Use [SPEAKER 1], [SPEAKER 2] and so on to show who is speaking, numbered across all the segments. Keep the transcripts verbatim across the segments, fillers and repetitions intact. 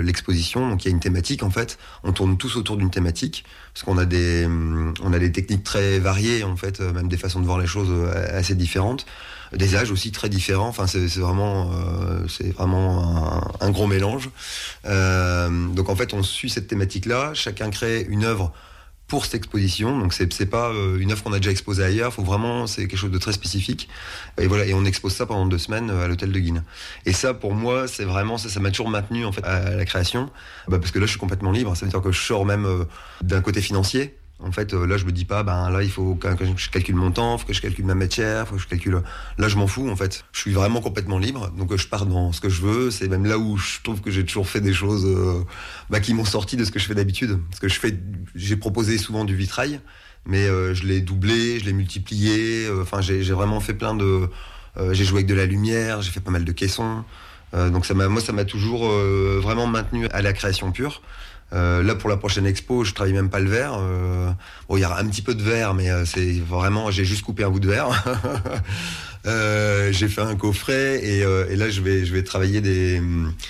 [SPEAKER 1] l'exposition. Donc il y a une thématique en fait. On tourne tous autour d'une thématique parce qu'on a des, on a des techniques très variées en fait, même des façons de voir les choses assez différentes, des âges aussi très différents. Enfin c'est, c'est vraiment, euh, c'est vraiment un, un gros mélange. Euh, donc en fait on suit cette thématique-là. Chacun crée une œuvre pour cette exposition, donc c'est, c'est pas une œuvre qu'on a déjà exposée ailleurs, faut vraiment, c'est quelque chose de très spécifique, et voilà, et on expose ça pendant deux semaines à l'hôtel de Guines. Et ça, pour moi, c'est vraiment, ça, ça m'a toujours maintenu en fait à la création, bah, parce que là, je suis complètement libre, ça veut dire que je sors même euh, d'un côté financier. En fait, euh, là, je me dis pas, ben là, il faut que je calcule mon temps, il faut que je calcule ma matière, il faut que je calcule. Là, je m'en fous, en fait. Je suis vraiment complètement libre, donc je pars dans ce que je veux. C'est même là où je trouve que j'ai toujours fait des choses euh, bah, qui m'ont sorti de ce que je fais d'habitude. Parce que je fais, j'ai proposé souvent du vitrail, mais euh, je l'ai doublé, je l'ai multiplié. Enfin, euh, j'ai, j'ai vraiment fait plein de. Euh, j'ai joué avec de la lumière, j'ai fait pas mal de caissons. Euh, donc ça m'a, moi, ça m'a toujours euh, vraiment maintenu à la création pure. Euh, là pour la prochaine expo, je travaille même pas le verre. Euh, bon, il y aura un petit peu de verre, mais euh, c'est vraiment, j'ai juste coupé un bout de verre. euh, j'ai fait un coffret et, euh, et là je vais, je vais travailler des,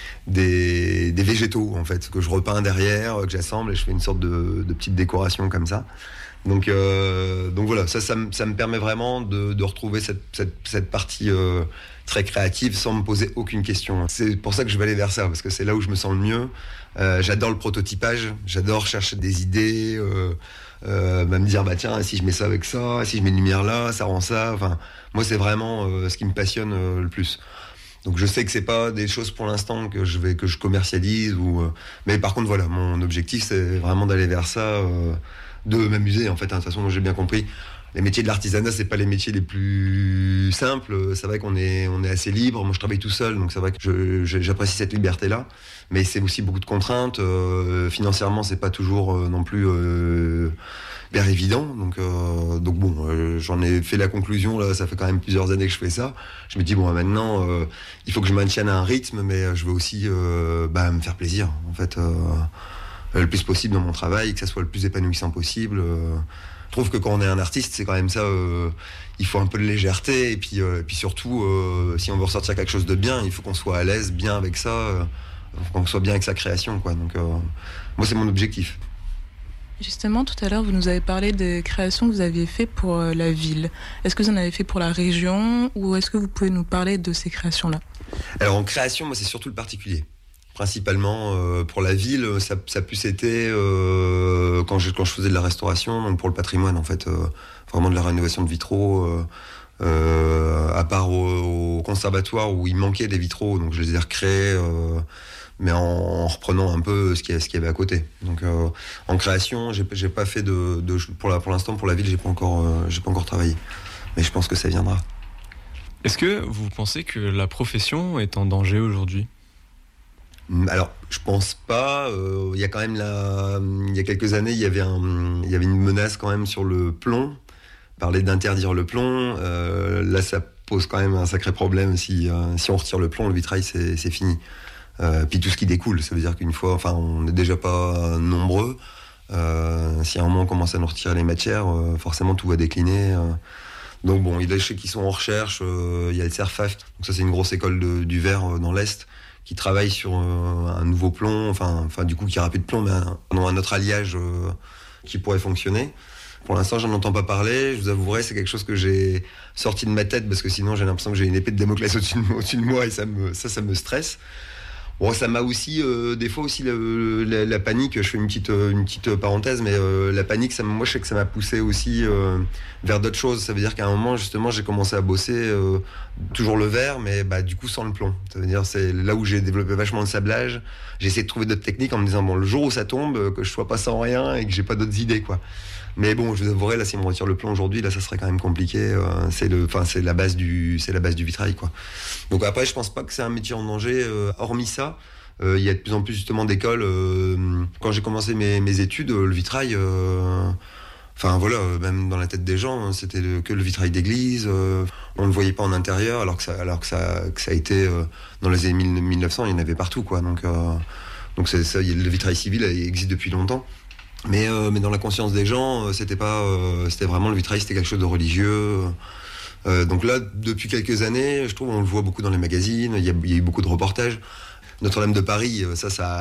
[SPEAKER 1] des, des végétaux en fait que je repeins derrière, que j'assemble et je fais une sorte de, de petite décoration comme ça. Donc, euh, donc voilà, ça, ça, ça me permet vraiment de, de retrouver cette, cette, cette partie euh, très créative sans me poser aucune question. C'est pour ça que je vais aller vers ça, parce que c'est là où je me sens le mieux. Euh, j'adore le prototypage, j'adore chercher des idées, euh, euh, bah me dire bah tiens si je mets ça avec ça, si je mets une lumière là, ça rend ça. Enfin, moi c'est vraiment euh, ce qui me passionne euh, le plus. Donc je sais que c'est pas des choses pour l'instant que je vais que je commercialise ou, euh, mais par contre voilà, mon objectif c'est vraiment d'aller vers ça. Euh, de m'amuser en fait, hein. De toute façon j'ai bien compris, les métiers de l'artisanat c'est pas les métiers les plus simples, c'est vrai qu'on est, on est assez libre, moi je travaille tout seul donc c'est vrai que je, je, j'apprécie cette liberté là, mais c'est aussi beaucoup de contraintes, euh, financièrement c'est pas toujours euh, non plus euh, hyper évident, donc, euh, donc bon euh, j'en ai fait la conclusion là, ça fait quand même plusieurs années que je fais ça, je me dis bon maintenant euh, il faut que je maintienne un rythme, mais je veux aussi euh, bah, me faire plaisir en fait, euh, le plus possible dans mon travail, que ça soit le plus épanouissant possible. Euh, je trouve que quand on est un artiste, c'est quand même ça, euh, il faut un peu de légèreté, et puis, euh, et puis surtout, euh, si on veut ressortir quelque chose de bien, il faut qu'on soit à l'aise, bien avec ça, euh, qu'on soit bien avec sa création, quoi. Donc, euh, moi, c'est mon objectif.
[SPEAKER 2] Justement, tout à l'heure, vous nous avez parlé des créations que vous aviez faites pour euh, la ville. Est-ce que vous en avez fait pour la région, ou est-ce que vous pouvez nous parler de ces créations-là ?
[SPEAKER 1] Alors, en création, moi, c'est surtout le particulier. Principalement euh, pour la ville, ça, ça a plus été euh, quand, je, quand je faisais de la restauration, donc pour le patrimoine en fait, euh, vraiment de la rénovation de vitraux, euh, euh, à part au, au conservatoire où il manquait des vitraux, donc je les ai recréés, euh, mais en, en reprenant un peu ce qu'il y, ce qu'il y avait à côté. Donc euh, en création, j'ai, j'ai pas fait de, de pour, la, pour l'instant pour la ville, j'ai pas encore, euh, j'ai pas encore travaillé, mais je pense que ça viendra.
[SPEAKER 3] Est-ce que vous pensez que la profession est en danger aujourd'hui ?
[SPEAKER 1] Alors, je pense pas. Euh, il y a quand même la, il y a quelques années, il y avait un, il y avait une menace quand même sur le plomb. Parler d'interdire le plomb, euh, là, ça pose quand même un sacré problème. Si, euh, si on retire le plomb, le vitrail, c'est, c'est fini. Euh, puis tout ce qui découle, ça veut dire qu'une fois, enfin, on n'est déjà pas nombreux. Euh, si à un moment on commence à nous retirer les matières, euh, forcément tout va décliner. Euh. Donc bon, il y a des choses qui sont en recherche. Euh, il y a le CERFAF, donc ça c'est une grosse école de, du verre euh, dans l'Est, qui travaille sur euh, un nouveau plomb, enfin, enfin du coup qui aura plus de plomb, mais un, un autre alliage euh, qui pourrait fonctionner. Pour l'instant, j'en entends pas parler. Je vous avouerai, c'est quelque chose que j'ai sorti de ma tête parce que sinon, j'ai l'impression que j'ai une épée de Damoclès au-dessus de, au-dessus de moi et ça, me, ça, ça me stresse. Bon, ça m'a aussi, euh, des fois aussi, le, la, la panique, je fais une petite, une petite parenthèse, mais euh, la panique, ça, moi je sais que ça m'a poussé aussi euh, vers d'autres choses. Ça veut dire qu'à un moment, justement, j'ai commencé à bosser euh, toujours le verre, mais bah, du coup sans le plomb. Ça veut dire c'est là où j'ai développé vachement le sablage. J'ai essayé de trouver d'autres techniques en me disant, bon, le jour où ça tombe, que je sois pas sans rien et que j'ai pas d'autres idées, quoi. Mais bon, je vous avouerai, là, si on me retire le plomb aujourd'hui, là, ça serait quand même compliqué. Euh, c'est le, enfin, c'est la base du, c'est la base du vitrail, quoi. Donc après, je pense pas que c'est un métier en danger. Euh, hormis ça, il euh, y a de plus en plus justement d'écoles. Euh, quand j'ai commencé mes, mes études, euh, le vitrail, euh, enfin voilà, euh, même dans la tête des gens, hein, c'était le, que le vitrail d'église. Euh, on le voyait pas en intérieur, alors que ça, alors que ça, que ça a été euh, dans les années mille neuf cents, il y en avait partout, quoi. Donc, euh, donc c'est ça. Le vitrail civil il existe depuis longtemps. Mais, euh, mais dans la conscience des gens, euh, c'était pas, euh, c'était vraiment le vitrail, c'était quelque chose de religieux. Euh, donc là, depuis quelques années, je trouve, on le voit beaucoup dans les magazines. Il y a, il y a eu beaucoup de reportages. Notre-Dame de Paris, ça, ça.